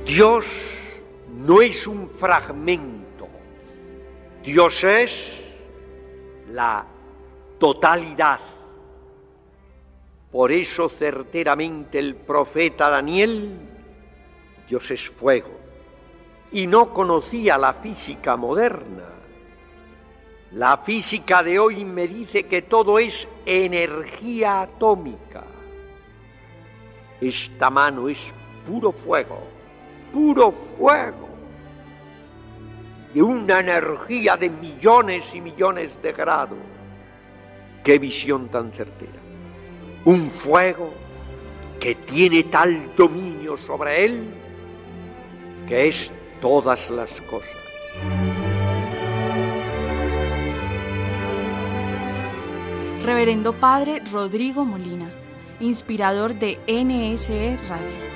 Dios no es un fragmento, Dios es la totalidad. Por eso certeramente el profeta Daniel, Dios es fuego, y no conocía la física moderna. La física de hoy me dice que todo es energía atómica. Esta mano es puro fuego, de una energía de millones y millones de grados. ¡Qué visión tan certera! Un fuego que tiene tal dominio sobre él que es todas las cosas. Reverendo Padre Rodrigo Molina, inspirador de NSE Radio.